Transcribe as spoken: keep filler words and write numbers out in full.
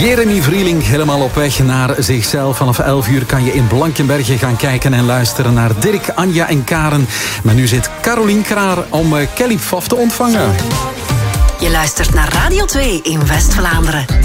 Jeremy Vrieling helemaal op weg naar zichzelf. Vanaf elf uur kan je in Blankenberge gaan kijken en luisteren naar Dirk, Anja en Karen. Maar nu zit Carolien klaar om Kelly Pfaff te ontvangen. Je luistert naar Radio twee in West-Vlaanderen.